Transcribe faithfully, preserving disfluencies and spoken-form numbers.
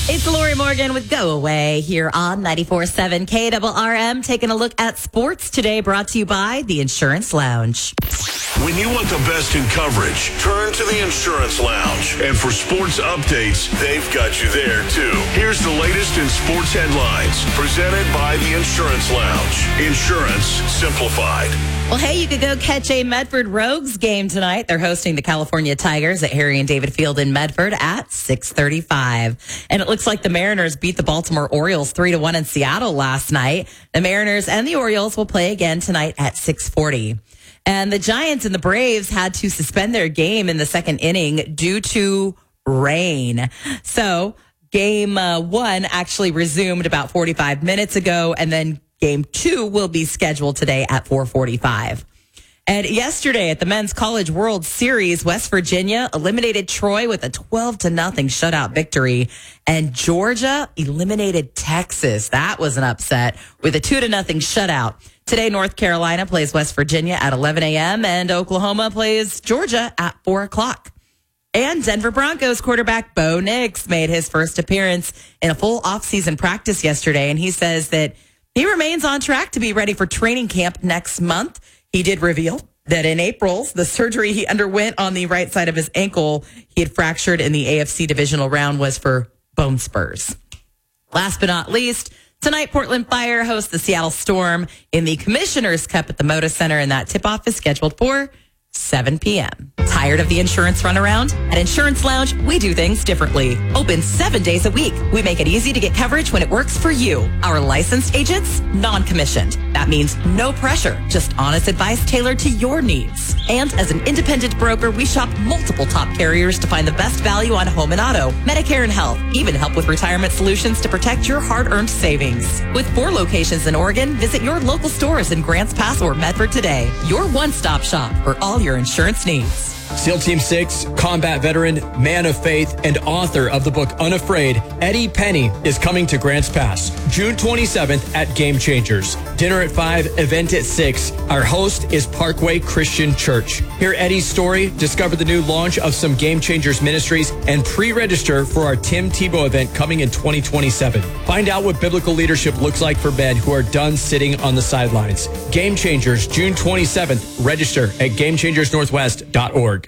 It's Lori Morgan with Go Away here on ninety-four point seven K R R M. Taking a look at sports today, brought to you by the Insurance Lounge. When you want the best in coverage, turn to the Insurance Lounge. And for sports updates, they've got you there, too. Here's the latest in sports headlines, presented by the Insurance Lounge. Insurance simplified. Well, hey, you could go catch a Medford Rogues game tonight. They're hosting the California Tigers at Harry and David Field in Medford at six thirty-five. And it looks like the Mariners beat the Baltimore Orioles three to one in Seattle last night. The Mariners and the Orioles will play again tonight at six forty. And the Giants and the Braves had to suspend their game in the second inning due to rain. So game uh, one actually resumed about forty-five minutes ago, and then game two will be scheduled today at four forty-five. And yesterday at the Men's College World Series, West Virginia eliminated Troy with a twelve to nothing shutout victory. And Georgia eliminated Texas. That was an upset with a two to nothing shutout. Today, North Carolina plays West Virginia at eleven a.m. and Oklahoma plays Georgia at four o'clock. And Denver Broncos quarterback Bo Nix made his first appearance in a full offseason practice yesterday. And he says that he remains on track to be ready for training camp next month. He did reveal that in April, the surgery he underwent on the right side of his ankle he had fractured in the A F C divisional round was for bone spurs. Last but not least, tonight, Portland Fire hosts the Seattle Storm in the Commissioner's Cup at the Moda Center, and that tip-off is scheduled for seven p.m. Tired of the insurance runaround? At Insurance Lounge, we do things differently. Open seven days a week. We make it easy to get coverage when it works for you. Our licensed agents, non-commissioned. That means no pressure, just honest advice tailored to your needs. And as an independent broker, we shop multiple top carriers to find the best value on home and auto, Medicare and health, even help with retirement solutions to protect your hard-earned savings. With four locations in Oregon, visit your local stores in Grants Pass or Medford today. Your one-stop shop for all your insurance needs. SEAL Team six, combat veteran, man of faith, and author of the book Unafraid, Eddie Penny is coming to Grants Pass, June twenty-seventh at Game Changers. Dinner at five, event at six. Our host is Parkway Christian Church. Hear Eddie's story, discover the new launch of some Game Changers ministries, and pre-register for our Tim Tebow event coming in twenty twenty-seven. Find out what biblical leadership looks like for men who are done sitting on the sidelines. Game Changers, June twenty-seventh. Register at game changers northwest dot org.